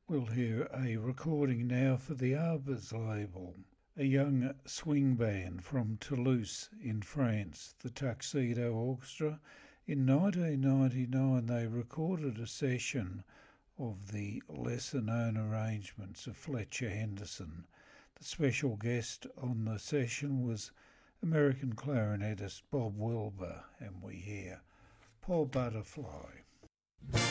We'll hear a recording now for the Arbors label, a young swing band from Toulouse in France, the Tuxedo Orchestra. In 1999 they recorded a session of the lesser-known arrangements of Fletcher Henderson. The special guest on the session was American clarinetist Bob Wilber, and we hear Poor Butterfly.